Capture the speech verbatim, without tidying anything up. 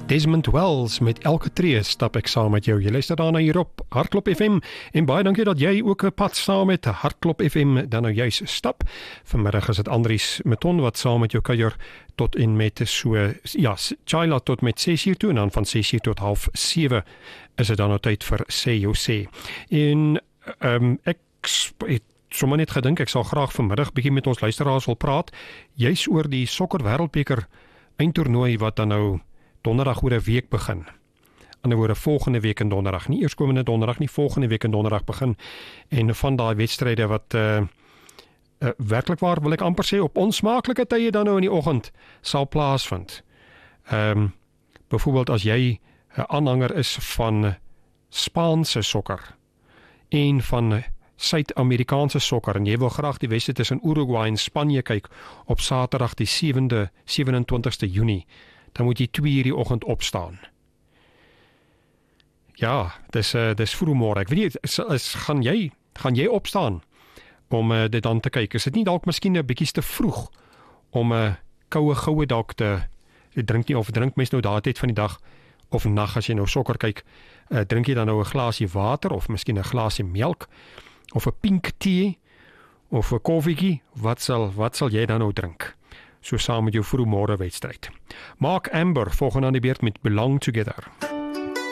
Desmond Wells met elke tree stap ek saam met jou. Jy luister daarna hier op Hartklop F M en baie dankie dat jy ook 'n pad saam met Hartklop F M dan nou juis stap. Vanmiddag is dit Andries Meton wat saam met jou kuier tot en met so ja, Chila tot met ses uur toe en dan van ses uur tot half sewe is dit dan nou tyd vir sê jou sê. En um, ek het sommer net gedink ek sal graag vanmiddag bietjie met ons luisteraars wil praat juis oor die sokker wêreldbeker eindtoernooi wat dan nou donderdag oor 'n week begin. Aan die ander woorde volgende week in donderdag, nie eers komende donderdag nie, volgende week in donderdag begin. En van daai wedstryde wat uh, uh, werklik waar wil ek amper sê op onsmaaklike tye dan nou in die oggend sal plaasvind. Ehm um, byvoorbeeld as jy 'n aanhanger is van Spaanse sokker en van Suid-Amerikaanse sokker en jy wil graag die wedstryd tussen Uruguay en Spanje kyk op Saterdag die sewende sewe-en-twintigste Junie, dan moet jy twee uur die oggend opstaan. Ja, dis uh, dis vroegmôre. Ek weet nie, is, is, gaan jy gaan jy opstaan om uh, dit dan te kyk? Is dit nie dalk miskien 'n bietjie te vroeg om 'n uh, koue goue dalk te drink nie of drink mens nou daai tyd van die dag of nag as jy nou sokker kyk, uh, drink jy dan nou 'n glasie water of miskien 'n glasie melk of 'n pink tee of 'n koffietjie? Wat sal wat sal jy dan nou drink? So saam met jou vroegmôre wedstryd. Mark Amber volgende aan die beurt met Belong Together.